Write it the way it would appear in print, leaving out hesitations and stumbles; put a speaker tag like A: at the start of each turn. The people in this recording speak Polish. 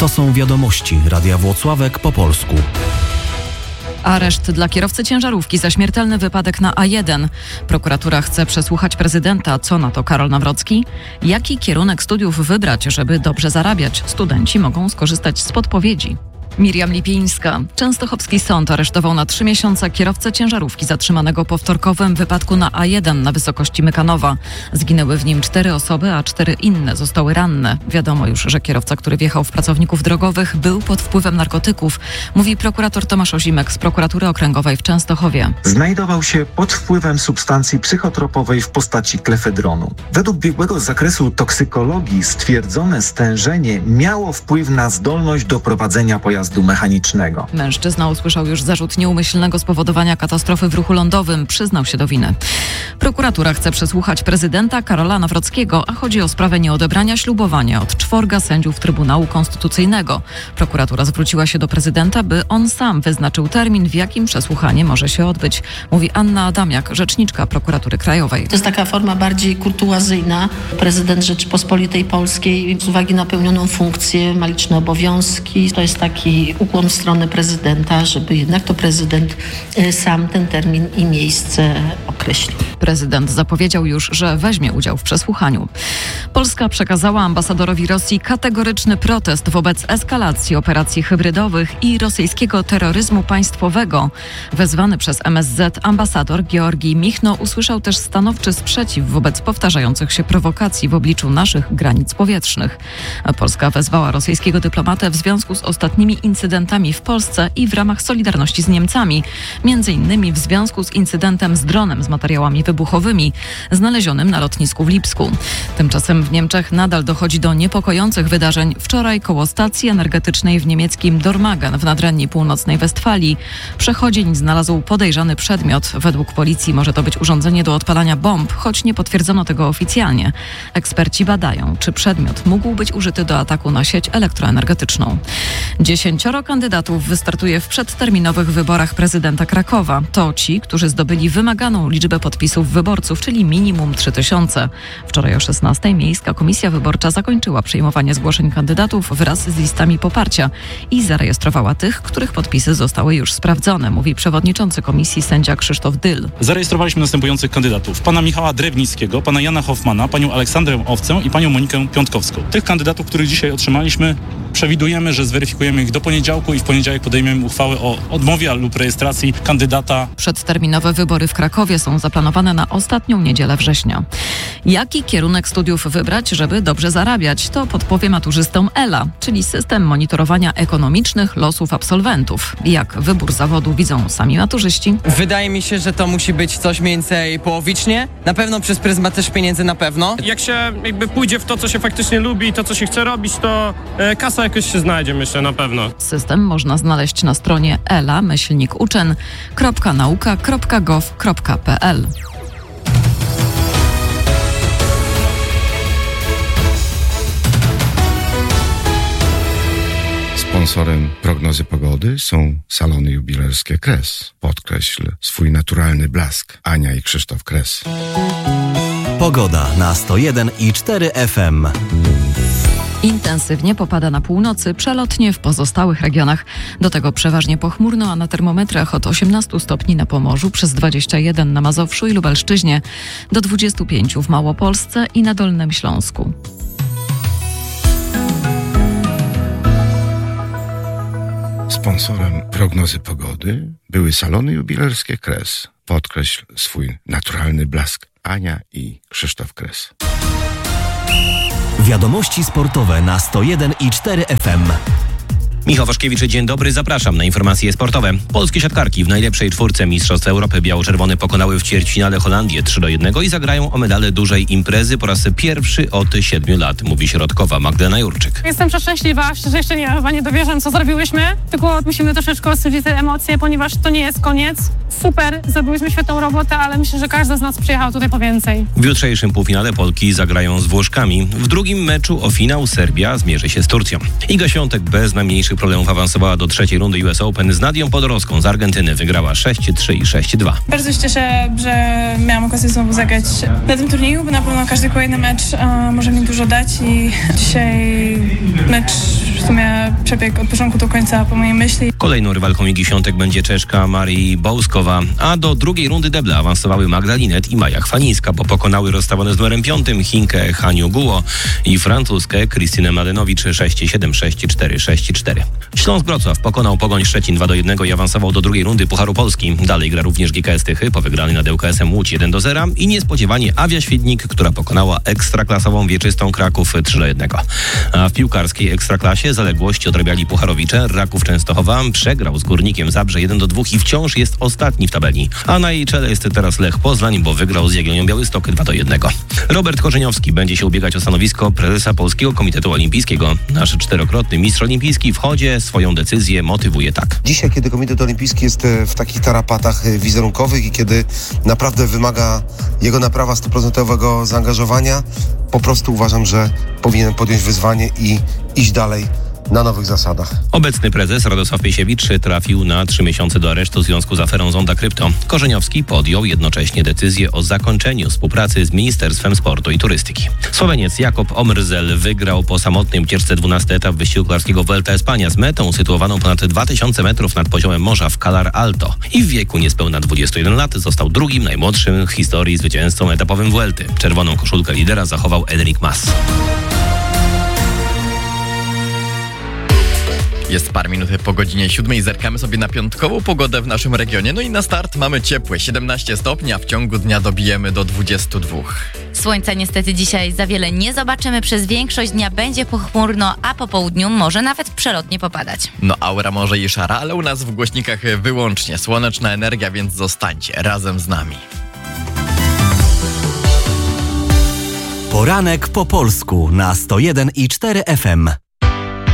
A: To są wiadomości Radia Włocławek po polsku.
B: Areszt dla kierowcy ciężarówki za śmiertelny wypadek na A1. Prokuratura chce przesłuchać prezydenta. Co na to Karol Nawrocki? Jaki kierunek studiów wybrać, żeby dobrze zarabiać? Studenci mogą skorzystać z podpowiedzi. Miriam Lipińska. Częstochowski sąd aresztował na 3 miesiące kierowcę ciężarówki zatrzymanego po wtorkowym wypadku na A1 na wysokości Mykanowa. Zginęły w nim 4 osoby, a 4 inne zostały ranne. Wiadomo już, że kierowca, który wjechał w pracowników drogowych, był pod wpływem narkotyków, mówi prokurator Tomasz Ozimek z Prokuratury Okręgowej w Częstochowie.
C: Znajdował się pod wpływem substancji psychotropowej w postaci klefedronu. Według biegłego z zakresu toksykologii stwierdzone stężenie miało wpływ na zdolność do prowadzenia pojazdu mechanicznego.
B: Mężczyzna usłyszał już zarzut nieumyślnego spowodowania katastrofy w ruchu lądowym. Przyznał się do winy. Prokuratura chce przesłuchać prezydenta Karola Nawrockiego, a chodzi o sprawę nieodebrania ślubowania od 4 sędziów Trybunału Konstytucyjnego. Prokuratura zwróciła się do prezydenta, by on sam wyznaczył termin, w jakim przesłuchanie może się odbyć. Mówi Anna Adamiak, rzeczniczka Prokuratury Krajowej.
D: To jest taka forma bardziej kurtuazyjna. Prezydent Rzeczypospolitej Polskiej z uwagi na pełnioną funkcję ma liczne obowiązki. To jest taki ukłon w stronę prezydenta, żeby jednak to prezydent sam ten termin i miejsce określił.
B: Prezydent zapowiedział już, że weźmie udział w przesłuchaniu. Polska przekazała ambasadorowi Rosji kategoryczny protest wobec eskalacji operacji hybrydowych i rosyjskiego terroryzmu państwowego. Wezwany przez MSZ ambasador Georgij Michno usłyszał też stanowczy sprzeciw wobec powtarzających się prowokacji w obliczu naszych granic powietrznych. Polska wezwała rosyjskiego dyplomatę w związku z ostatnimi incydentami w Polsce i w ramach solidarności z Niemcami, między innymi w związku z incydentem z dronem z materiałami wybuchowymi znalezionym na lotnisku w Lipsku. Tymczasem w Niemczech nadal dochodzi do niepokojących wydarzeń. Wczoraj koło stacji energetycznej w niemieckim Dormagen w nadrenii północnej Westfalii przechodzień znalazł podejrzany przedmiot. Według policji może to być urządzenie do odpalania bomb, choć nie potwierdzono tego oficjalnie. Eksperci badają, czy przedmiot mógł być użyty do ataku na sieć elektroenergetyczną. 10 kandydatów wystartuje w przedterminowych wyborach prezydenta Krakowa. To ci, którzy zdobyli wymaganą liczbę podpisów wyborców, czyli minimum 3000. Wczoraj o 16:00 Miejska Komisja Wyborcza zakończyła przyjmowanie zgłoszeń kandydatów wraz z listami poparcia i zarejestrowała tych, których podpisy zostały już sprawdzone, mówi przewodniczący komisji sędzia Krzysztof Dyl.
E: Zarejestrowaliśmy następujących kandydatów. Pana Michała Drewnickiego, pana Jana Hoffmana, panią Aleksandrę Owcę i panią Monikę Piątkowską. Tych kandydatów, których dzisiaj otrzymaliśmy, przewidujemy, że zweryfikujemy ich do poniedziałku i w poniedziałek podejmiemy uchwałę o odmowie lub rejestracji kandydata.
B: Przedterminowe wybory w Krakowie są zaplanowane na ostatnią niedzielę września. Jaki kierunek studiów wybrać, żeby dobrze zarabiać? To podpowie maturzystom ELA, czyli system monitorowania ekonomicznych losów absolwentów. Jak wybór zawodu widzą sami maturzyści?
F: Wydaje mi się, że to musi być coś mniej więcej połowicznie. Na pewno przez pryzmat też pieniędzy na pewno.
G: Jak się pójdzie w to, co się faktycznie lubi, to, co się chce robić, to kasa jakoś się znajdzie, myślę, na pewno.
B: System można znaleźć na stronie ela-uczen.nauka.gov.pl.
H: Sponsorem prognozy pogody są salony jubilerskie Kres. Podkreśl swój naturalny blask. Ania i Krzysztof Kres.
A: Pogoda na 101,4 FM.
B: Intensywnie popada na północy, przelotnie w pozostałych regionach. Do tego przeważnie pochmurno, a na termometrach od 18 stopni na Pomorzu, przez 21 na Mazowszu i Lubelszczyźnie, do 25 w Małopolsce i na Dolnym Śląsku.
H: Sponsorem prognozy pogody były salony jubilerskie Kres. Podkreśl swój naturalny blask. Ania i Krzysztof Kres.
A: Wiadomości sportowe na 101,4 FM.
I: Michał Waszkiewicz, dzień dobry, zapraszam na informacje sportowe. Polskie siatkarki w najlepszej czwórce Mistrzostw Europy biało-czerwone pokonały w ćwierćfinale Holandię 3-1 i zagrają o medale dużej imprezy po raz pierwszy od 7 lat, mówi środkowa Magdalena Jurczyk.
J: Jestem przeszczęśliwa, szczerze jeszcze nie dowierzam, co zrobiłyśmy, tylko musimy troszeczkę ostudzić te emocje, ponieważ to nie jest koniec. Super, zrobiłyśmy świetną robotę, ale myślę, że każda z nas przyjechała tutaj po więcej.
I: W jutrzejszym półfinale Polki zagrają z Włoszkami. W drugim meczu o finał Serbia zmierzy się z Turcją. Iga Świątek bez najmniejszych problemów awansowała do trzeciej rundy US Open z Nadią Podorowską z Argentyny. Wygrała 6-3 i 6-2.
K: Bardzo się cieszę, że miałam okazję znowu zagrać na tym turnieju, bo na pewno każdy kolejny mecz może mi dużo dać i dzisiaj mecz w sumie przebiegł od początku do końca po mojej myśli.
I: Kolejną rywalką Igi Świątek będzie Czeszka Marii Bołskowa, a do drugiej rundy debla awansowały Magda Linet i Maja Chwalińska, bo pokonały rozstawione z numerem 5 Chinkę Haniu Guo i francuskę Krystynę Mladenowicz 6-7, 6-4, 6-4. Śląsk Wrocław pokonał Pogoń Szczecin 2-1 i awansował do drugiej rundy Pucharu Polski. Dalej gra również GKS Tychy po wygranej nad ŁKS-em Łódź 1-0 i niespodziewanie Awia Świdnik, która pokonała ekstraklasową Wieczystą Kraków 3-1. A w piłkarskiej ekstraklasie zaległości odrabiali pucharowicze. Raków Częstochowa przegrał z Górnikiem Zabrze 1-2 i wciąż jest ostatni w tabeli. A na jej czele jest teraz Lech Poznań, bo wygrał z Jagiellonią Białystok 2-1. Robert Korzeniowski będzie się ubiegać o stanowisko prezesa Polskiego Komitetu Olimpijskiego. Nasz 4-krotny mistrz olimpijski w chodzie swoją decyzję motywuje tak.
L: Dzisiaj, kiedy Komitet Olimpijski jest w takich tarapatach wizerunkowych i kiedy naprawdę wymaga jego naprawa 100% zaangażowania, po prostu uważam, że powinien podjąć wyzwanie i iść dalej na nowych zasadach.
I: Obecny prezes Radosław Piesiewicz trafił na 3 miesiące do aresztu w związku z aferą Zonda Krypto. Korzeniowski podjął jednocześnie decyzję o zakończeniu współpracy z Ministerstwem Sportu i Turystyki. Słoweniec Jakob Omrzel wygrał po samotnej ucieczce 12 etap wyścigu kolarskiego Vuelta Espania z metą sytuowaną ponad 2000 metrów nad poziomem morza w Calar Alto. I w wieku niespełna 21 lat został drugim najmłodszym w historii zwycięzcą etapowym Vuelty. Czerwoną koszulkę lidera zachował Enric Mas.
M: Jest parę minut po godzinie 7. Zerkamy sobie na piątkową pogodę w naszym regionie. No i na start mamy ciepłe 17 stopni, a w ciągu dnia dobijemy do 22.
N: Słońca niestety dzisiaj za wiele nie zobaczymy. Przez większość dnia będzie pochmurno, a po południu może nawet przelotnie popadać.
M: No aura może i szara, ale u nas w głośnikach wyłącznie słoneczna energia, więc zostańcie razem z nami.
A: Poranek po polsku na 101,4 FM.